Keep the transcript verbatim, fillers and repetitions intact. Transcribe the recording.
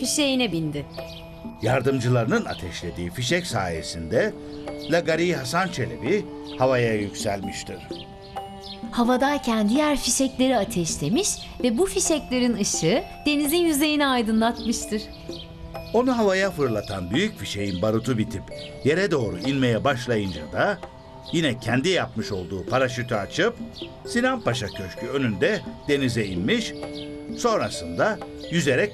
fişeğine bindi. Yardımcılarının ateşlediği fişek sayesinde Lagari Hasan Çelebi havaya yükselmiştir. Havadayken diğer fişekleri ateşlemiş ve bu fişeklerin ışığı denizin yüzeyini aydınlatmıştır. Onu havaya fırlatan büyük fişeğin barutu bitip yere doğru inmeye başlayınca da yine kendi yapmış olduğu paraşütü açıp Sinan Paşa Köşkü önünde denize inmiş, sonrasında yüzerek